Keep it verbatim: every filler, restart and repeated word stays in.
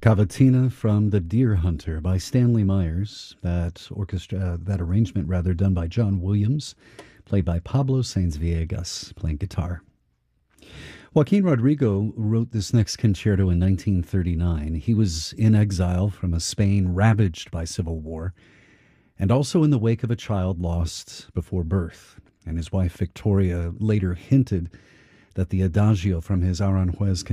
Cavatina from The Deer Hunter by Stanley Myers. That orchestra, uh, that arrangement rather, done by John Williams, played by Pablo Sainz Villegas, playing guitar. Joaquin Rodrigo wrote this next concerto in nineteen thirty-nine. He was in exile from a Spain ravaged by civil war, and also in the wake of a child lost before birth. And his wife Victoria later hinted that the adagio from his Aranjuez